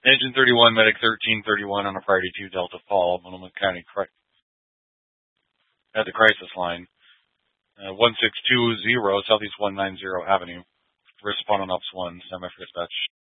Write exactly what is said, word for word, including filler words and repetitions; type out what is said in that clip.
Engine thirty-one, Medic thirteen thirty-one on a Friday two Delta Fall, Multnomah County at the crisis line. Uh, one six two zero, Southeast one nine zero Avenue. Respondent Ops one, semi for dispatch.